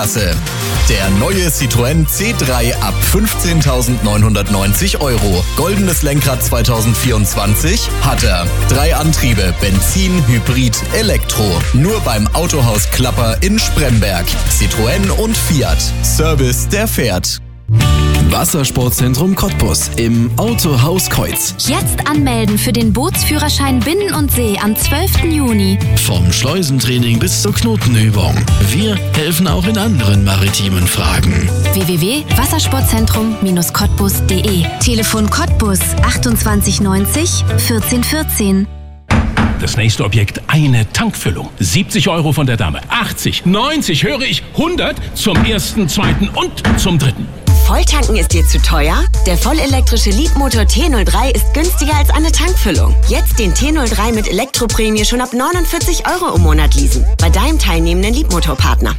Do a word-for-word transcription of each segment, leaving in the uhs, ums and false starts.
Der neue Citroën C drei ab fünfzehntausendneunhundertneunzig Euro. Goldenes Lenkrad zwanzig vierundzwanzig hat er. Drei Antriebe, Benzin, Hybrid, Elektro. Nur beim Autohaus Klapper in Spremberg. Citroën und Fiat. Service, der fährt. Wassersportzentrum Cottbus im Autohaus Keutz. Jetzt anmelden für den Bootsführerschein Binnen und See am zwölften Juni. Vom Schleusentraining bis zur Knotenübung. Wir helfen auch in anderen maritimen Fragen. w w w punkt wassersportzentrum cottbus punkt d e. Telefon Cottbus achtundzwanzig neunzig vierzehn vierzehn. Das nächste Objekt, eine Tankfüllung. siebzig Euro von der Dame. achtzig, neunzig, höre ich, hundert zum ersten, zweiten und zum dritten. Volltanken ist dir zu teuer? Der vollelektrische Leapmotor T null drei ist günstiger als eine Tankfüllung. Jetzt den T null drei mit Elektroprämie schon ab neunundvierzig Euro im Monat leasen. Bei deinem teilnehmenden Leapmotor-Partner.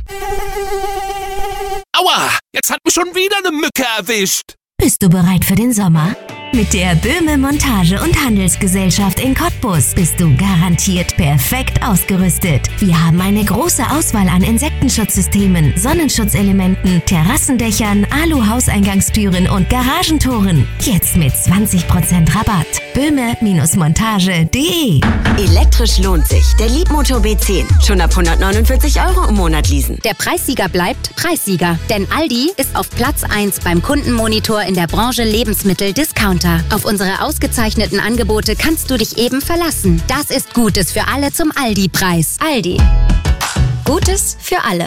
Aua! Jetzt hat mich schon wieder eine Mücke erwischt. Bist du bereit für den Sommer? Mit der Böhme Montage- und Handelsgesellschaft in Cottbus bist du garantiert perfekt ausgerüstet. Wir haben eine große Auswahl an Insektenschutzsystemen, Sonnenschutzelementen, Terrassendächern, Alu-Hauseingangstüren und Garagentoren. Jetzt mit zwanzig Prozent Rabatt. Böhme Montage punkt d e. Elektrisch lohnt sich. Der Leapmotor B zehn. Schon ab hundertneunundvierzig Euro im Monat leasen. Der Preissieger bleibt Preissieger. Denn Aldi ist auf Platz eins beim Kundenmonitor in der Branche Lebensmittel-Discounter. Auf unsere ausgezeichneten Angebote kannst du dich eben verlassen. Das ist Gutes für alle zum Aldi-Preis. Aldi. Gutes für alle.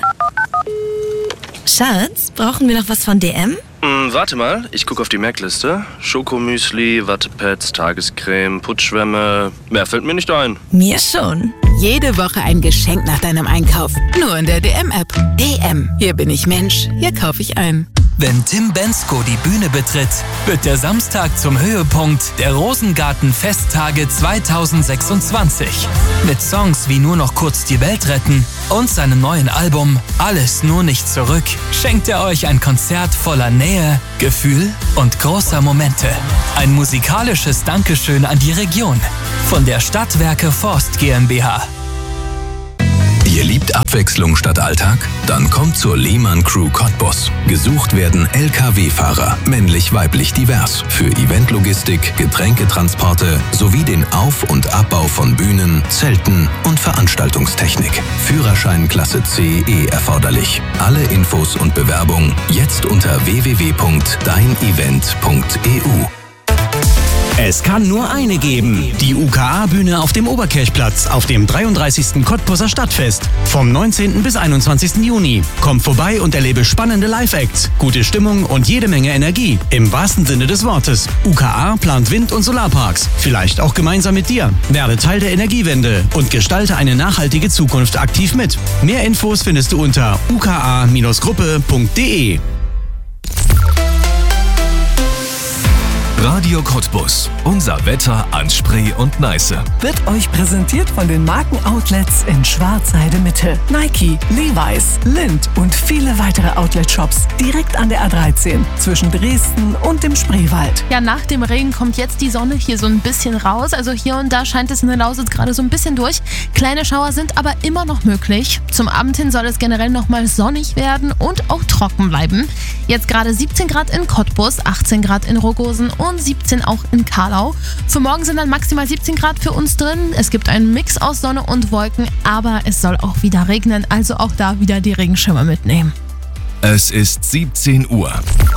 Schatz, brauchen wir noch was von D M? Hm, warte mal, ich gucke auf die Merkliste. Schokomüsli, Wattepads, Tagescreme, Putzschwämme. Mehr fällt mir nicht ein. Mir schon. Jede Woche ein Geschenk nach deinem Einkauf. Nur in der D M-App. D M. Hier bin ich Mensch. Hier kaufe ich ein. Wenn Tim Bensko die Bühne betritt, wird der Samstag zum Höhepunkt der Rosengarten-Festtage zweitausendsechsundzwanzig. Mit Songs wie Nur noch kurz die Welt retten und seinem neuen Album Alles nur nicht zurück schenkt er euch ein Konzert voller Nähe, Gefühl und großer Momente. Ein musikalisches Dankeschön an die Region von der Stadtwerke Forst GmbH. Ihr liebt Abwechslung statt Alltag? Dann kommt zur Lehmann Crew Cottbus. Gesucht werden L K W-Fahrer, männlich-weiblich divers, für Eventlogistik, Getränketransporte sowie den Auf- und Abbau von Bühnen, Zelten und Veranstaltungstechnik. Führerschein Klasse C E erforderlich. Alle Infos und Bewerbung jetzt unter w w w punkt dein event punkt e u. Es kann nur eine geben. Die U K A-Bühne auf dem Oberkirchplatz auf dem dreiunddreißigsten Cottbuser Stadtfest. Vom neunzehnten bis einundzwanzigsten Juni. Komm vorbei und erlebe spannende Live-Acts, gute Stimmung und jede Menge Energie. Im wahrsten Sinne des Wortes. U K A plant Wind- und Solarparks. Vielleicht auch gemeinsam mit dir. Werde Teil der Energiewende und gestalte eine nachhaltige Zukunft aktiv mit. Mehr Infos findest du unter u k a Gruppe punkt d e. Radio Cottbus. Unser Wetter an Spree und Neiße. Wird euch präsentiert von den Markenoutlets in Schwarzheide Mitte. Nike, Levi's, Lindt und viele weitere Outlet-Shops direkt an der A dreizehn zwischen Dresden und dem Spreewald. Ja, nach dem Regen kommt jetzt die Sonne hier so ein bisschen raus. Also hier und da scheint es in der Lausitz gerade so ein bisschen durch. Kleine Schauer sind aber immer noch möglich. Zum Abend hin soll es generell nochmal sonnig werden und auch trocken bleiben. Jetzt gerade siebzehn Grad in Cottbus, achtzehn Grad in Rogosen und siebzehn auch in Karlau. Für morgen sind dann maximal siebzehn Grad für uns drin. Es gibt einen Mix aus Sonne und Wolken, aber es soll auch wieder regnen, also auch da wieder die Regenschirme mitnehmen. Es ist siebzehn Uhr.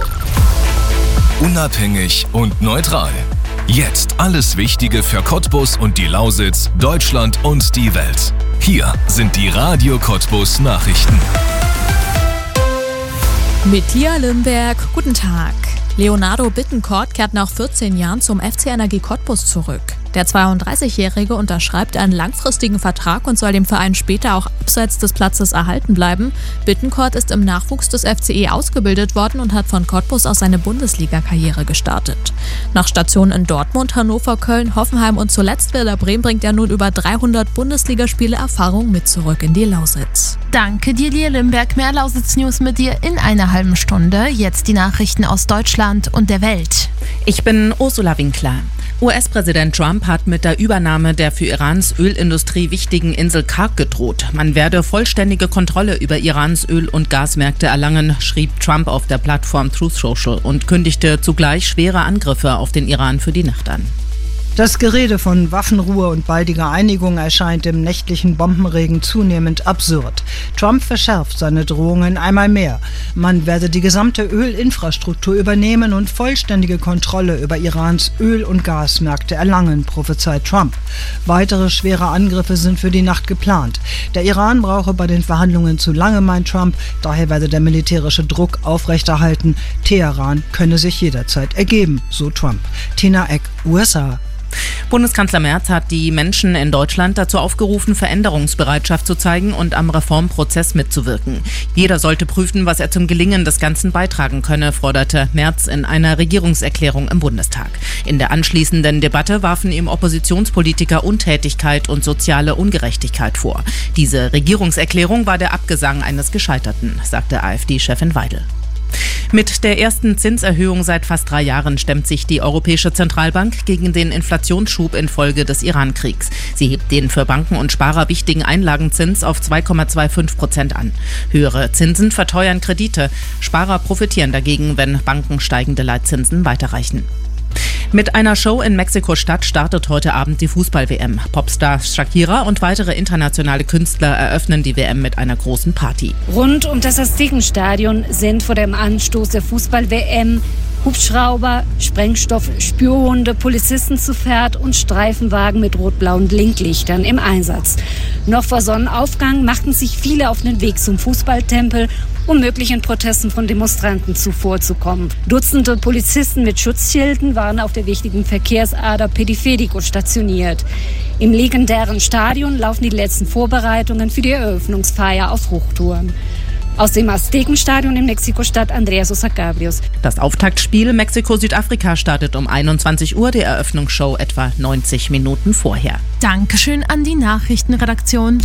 Unabhängig und neutral. Jetzt alles Wichtige für Cottbus und die Lausitz, Deutschland und die Welt. Hier sind die Radio Cottbus Nachrichten. Mit Lia Limberg, guten Tag. Leonardo Bittencourt kehrt nach vierzehn Jahren zum F C Energie Cottbus zurück. Der zweiunddreißigjährige unterschreibt einen langfristigen Vertrag und soll dem Verein später auch abseits des Platzes erhalten bleiben. Bittencourt ist im Nachwuchs des F C E ausgebildet worden und hat von Cottbus aus seine Bundesliga-Karriere gestartet. Nach Stationen in Dortmund, Hannover, Köln, Hoffenheim und zuletzt Werder Bremen bringt er nun über dreihundert Bundesligaspiele Erfahrung mit zurück in die Lausitz. Danke dir, Lia Limberg. Mehr Lausitz-News mit dir in einer halben Stunde. Jetzt die Nachrichten aus Deutschland und der Welt. Ich bin Ursula Winkler. U S-Präsident Trump hat mit der Übernahme der für Irans Ölindustrie wichtigen Insel Karg gedroht. Man werde vollständige Kontrolle über Irans Öl- und Gasmärkte erlangen, schrieb Trump auf der Plattform Truth Social und kündigte zugleich schwere Angriffe auf den Iran für die Nacht an. Das Gerede von Waffenruhe und baldiger Einigung erscheint im nächtlichen Bombenregen zunehmend absurd. Trump verschärft seine Drohungen einmal mehr. Man werde die gesamte Ölinfrastruktur übernehmen und vollständige Kontrolle über Irans Öl- und Gasmärkte erlangen, prophezeit Trump. Weitere schwere Angriffe sind für die Nacht geplant. Der Iran brauche bei den Verhandlungen zu lange, meint Trump. Daher werde der militärische Druck aufrechterhalten. Teheran könne sich jederzeit ergeben, so Trump. Tina Eck, U S A. Bundeskanzler Merz hat die Menschen in Deutschland dazu aufgerufen, Veränderungsbereitschaft zu zeigen und am Reformprozess mitzuwirken. Jeder sollte prüfen, was er zum Gelingen des Ganzen beitragen könne, forderte Merz in einer Regierungserklärung im Bundestag. In der anschließenden Debatte warfen ihm Oppositionspolitiker Untätigkeit und soziale Ungerechtigkeit vor. Diese Regierungserklärung war der Abgesang eines Gescheiterten, sagte AfD-Chefin Weidel. Mit der ersten Zinserhöhung seit fast drei Jahren stemmt sich die Europäische Zentralbank gegen den Inflationsschub infolge des Iran-Kriegs. Sie hebt den für Banken und Sparer wichtigen Einlagenzins auf zwei Komma fünfundzwanzig Prozent an. Höhere Zinsen verteuern Kredite. Sparer profitieren dagegen, wenn Banken steigende Leitzinsen weiterreichen. Mit einer Show in Mexiko-Stadt startet heute Abend die Fußball-W M. Popstar Shakira und weitere internationale Künstler eröffnen die W M mit einer großen Party. Rund um das Aztekenstadion sind vor dem Anstoß der Fußball-W M Hubschrauber, Sprengstoff, Spürhunde, Polizisten zu Pferd und Streifenwagen mit rot-blauen Blinklichtern im Einsatz. Noch vor Sonnenaufgang machten sich viele auf den Weg zum Fußballtempel, um möglichen Protesten von Demonstranten zuvorzukommen. Dutzende Polizisten mit Schutzschilden waren auf der wichtigen Verkehrsader Periférico stationiert. Im legendären Stadion laufen die letzten Vorbereitungen für die Eröffnungsfeier auf Hochtouren. Aus dem Aztekenstadion in Mexiko-Stadt, Andreas Osacabrios. Das Auftaktspiel Mexiko-Südafrika startet um einundzwanzig Uhr, die Eröffnungsshow etwa neunzig Minuten vorher. Dankeschön an die Nachrichtenredaktion.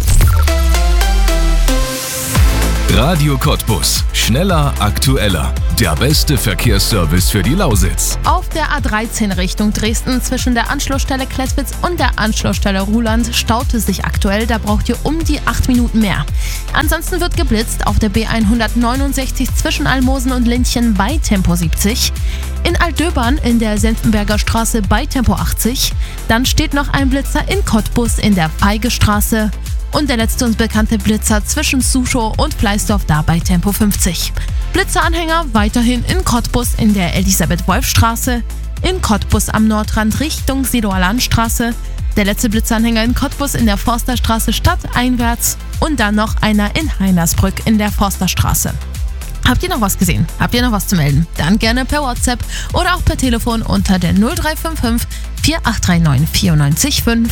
Radio Cottbus. Schneller, aktueller. Der beste Verkehrsservice für die Lausitz. Auf der A dreizehn Richtung Dresden zwischen der Anschlussstelle Klettwitz und der Anschlussstelle Ruhland staut es sich aktuell. Da braucht ihr um die acht Minuten mehr. Ansonsten wird geblitzt auf der B hundertneunundsechzig zwischen Almosen und Lindchen bei Tempo siebzig. In Altdöbern in der Senftenberger Straße bei Tempo achtzig. Dann steht noch ein Blitzer in Cottbus in der Feigestraße. Und der letzte uns bekannte Blitzer zwischen Suschow und Fleißdorf da bei Tempo fünfzig. Blitzeranhänger weiterhin in Cottbus in der Elisabeth-Wolf-Straße, in Cottbus am Nordrand Richtung Sedower Landstraße, der letzte Blitzeranhänger in Cottbus in der Forsterstraße stadteinwärts und dann noch einer in Heinersbrück in der Forsterstraße. Habt ihr noch was gesehen? Habt ihr noch was zu melden? Dann gerne per WhatsApp oder auch per Telefon unter der null drei fünf fünf vier acht drei neun vier neun fünf.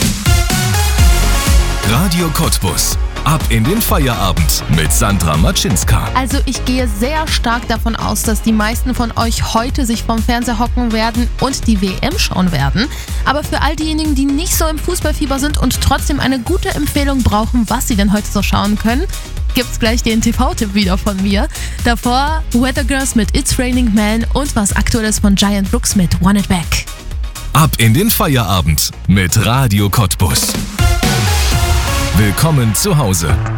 Radio Cottbus. Ab in den Feierabend mit Sandra Matschinska. Also ich gehe sehr stark davon aus, dass die meisten von euch heute sich vom Fernseher hocken werden und die W M schauen werden. Aber für all diejenigen, die nicht so im Fußballfieber sind und trotzdem eine gute Empfehlung brauchen, was sie denn heute so schauen können, gibt's gleich den T V-Tipp wieder von mir. Davor Weather Girls mit It's Raining Man und was Aktuelles von Giant Brooks mit Want It Back. Ab in den Feierabend mit Radio Cottbus. Willkommen zu Hause.